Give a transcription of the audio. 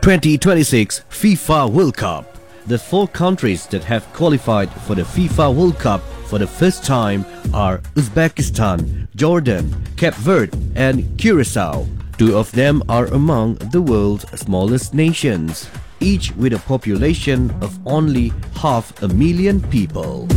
2026 FIFA World Cup. The four countries that have qualified for the FIFA World Cup for the first time are Uzbekistan, Jordan, Cape Verde and Curacao. Two of them are among the world's smallest nations, each with a population of only 500,000 people.